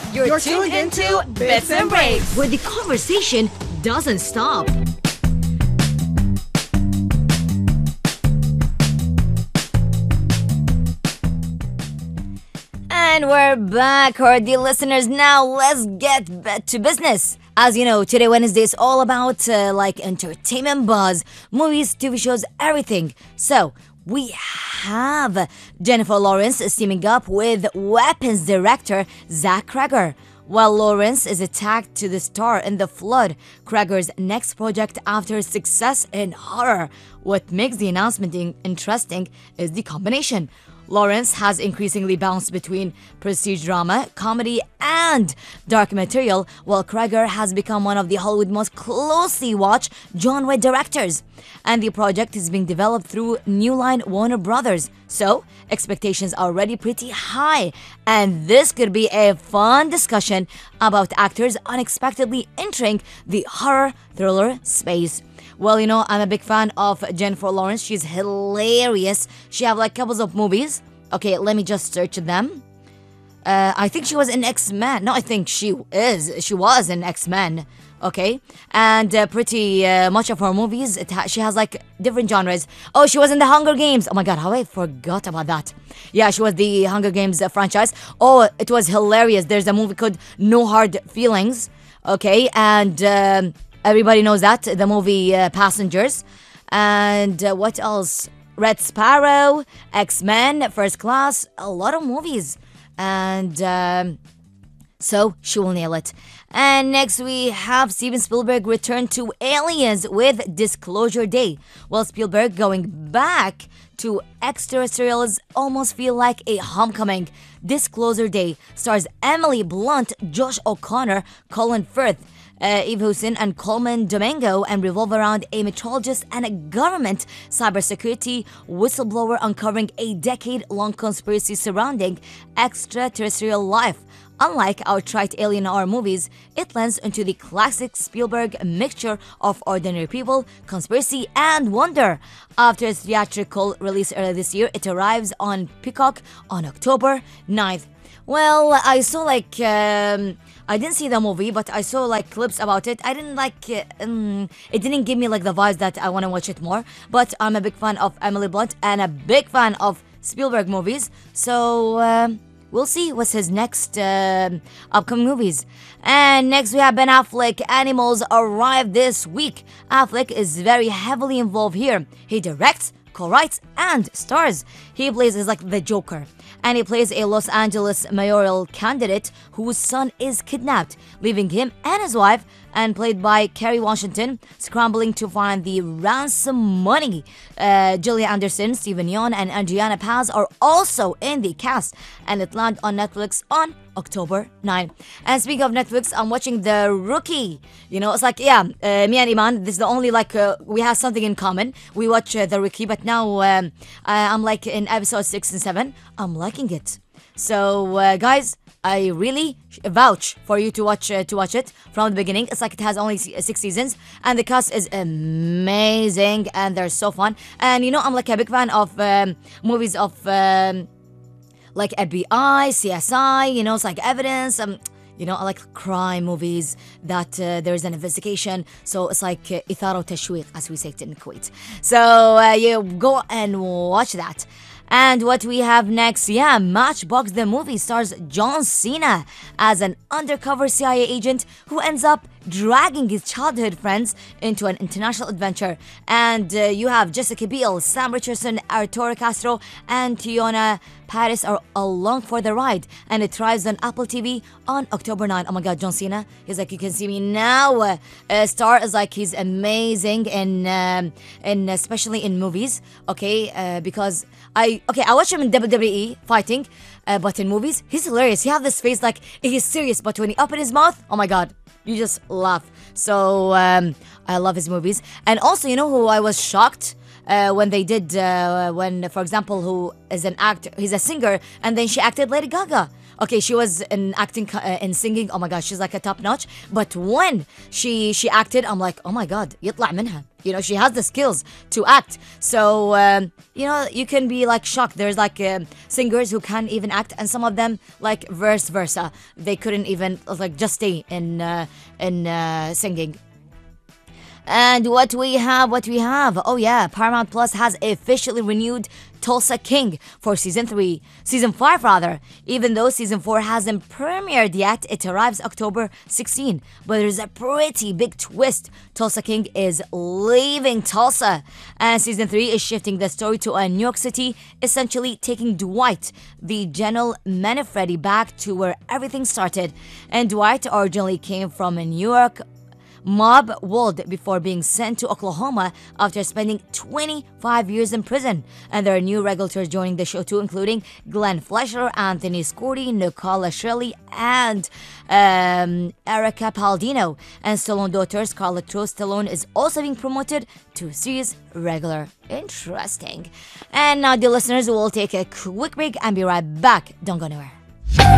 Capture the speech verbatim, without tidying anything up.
You're, You're tuned, tuned into into Bits and Breaks, where the conversation doesn't stop. And we're back, our dear listeners. Now let's get back to business. As you know, today Wednesday is all about uh, like entertainment buzz, movies, T V shows, everything. So we have Jennifer Lawrence teaming up with Weapons director Zach Cregger. While Lawrence is attacked to the star in The Flood, Cregger's next project after success in horror. What makes the announcement in- interesting is the combination. Lawrence has increasingly bounced between prestige drama, comedy, and dark material, while Cregger has become one of the Hollywood most closely watched genre directors. And the project is being developed through New Line Warner Brothers. So, expectations are already pretty high. And this could be a fun discussion about actors unexpectedly entering the horror thriller space. Well, you know, I'm a big fan of Jennifer Lawrence. She's hilarious. She have like couples of movies. Okay, let me just search them. Uh, I think she was in X-Men. No, I think she is. She was in X-Men. Okay, and uh, pretty uh, much of her movies, it ha- she has like different genres. Oh, she was in the Hunger Games. Oh my God, how I forgot about that. Yeah, she was the Hunger Games uh, franchise. Oh, it was hilarious. There's a movie called No Hard Feelings. Okay, and um, everybody knows that the movie uh, Passengers. And uh, what else? Red Sparrow, X-Men, First Class. A lot of movies, and. Um, So she will nail it. And next we have Steven Spielberg return to Aliens with Disclosure Day. Well, Spielberg going back to extraterrestrials almost feel like a homecoming. Disclosure Day stars Emily Blunt, Josh O'Connor, Colin Firth, Uh, Eve Hewson and Coleman Domingo, and revolve around a meteorologist and a government cybersecurity whistleblower uncovering a decade-long conspiracy surrounding extraterrestrial life. Unlike our trite alien horror movies, it lends into the classic Spielberg mixture of ordinary people, conspiracy, and wonder. After its theatrical release earlier this year, it arrives on Peacock on October ninth. Well, I saw like um, I didn't see the movie, but I saw like clips about it. I didn't like uh, um, it. Didn't give me like the vibes that I want to watch it more. But I'm a big fan of Emily Blunt and a big fan of Spielberg movies. So um, we'll see what's his next uh, upcoming movies. And next we have Ben Affleck. Animals arrived this week. Affleck is very heavily involved here. He directs, co-writes, and stars. He plays as like the Joker. And he plays a Los Angeles mayoral candidate whose son is kidnapped, leaving him and his wife, and played by Kerry Washington, scrambling to find the ransom money. Uh, Gillian Anderson, Stephen Yeun, and Adriana Paz are also in the cast, and it landed on Netflix on October ninth. And speaking of Netflix, I'm watching The Rookie. You know, it's like, yeah, uh, me and Iman, this is the only, like, uh, we have something in common. We watch uh, The Rookie, but now um, I, I'm, like, in episode six and seven. I'm liking it. So, uh, guys, I really vouch for you to watch uh, to watch it from the beginning. It's like it has only six seasons, and the cast is amazing, and they're so fun. And, you know, I'm, like, a big fan of um, movies of... Um, like F B I, C S I, you know, it's like evidence. Um, you know, I like crime movies that uh, there's an investigation. So it's like uh, إثارة وتشويق, as we say it in Kuwait. So uh, you go and watch that. And what we have next, yeah, Matchbox the movie stars John Cena as an undercover C I A agent who ends up dragging his childhood friends into an international adventure. And uh, you have Jessica Biel, Sam Richardson, Arturo Castro, and Tiona Paris are along for the ride. And it arrives on Apple T V on October ninth. Oh my God, John Cena, he's like, you can see me now. Uh, uh, Star is like, he's amazing, in, um, in especially in movies, okay, uh, because I, okay, I watch him in W W E fighting, uh, but in movies, he's hilarious. He has this face like, he's serious, but when he open his mouth, oh my God, you just laugh. So um, I love his movies. And also, you know who I was shocked uh, when they did, uh, when, for example, who is an actor, he's a singer, and then she acted Lady Gaga. Okay, she was in acting uh, in singing. Oh my God, she's like a top notch. But when she she acted, I'm like, oh my God, يطلع منها. you know, she has the skills to act. So um, you know, you can be like shocked. There's like um singers who can't even act, and some of them like vice versa, they couldn't even like just stay in uh, in uh, singing. And what we have, what we have. Oh yeah, Paramount Plus has officially renewed Tulsa King for season three, season five rather. Even though season four hasn't premiered yet, it arrives October sixteenth. But there's a pretty big twist. Tulsa King is leaving Tulsa, and season three is shifting the story to a New York City, essentially taking Dwight, the General Manfredi, back to where everything started. And Dwight originally came from New York mob world before being sent to Oklahoma after spending twenty-five years in prison. And there are new regulars joining the show too, including Glenn Fletcher, Anthony Scordi, Nicola Shirley, and um, Erica Palladino. And Stallone daughter Scarlett Rose Stallone is also being promoted to series regular. Interesting. And now, dear listeners, we'll take a quick break and be right back. Don't go anywhere.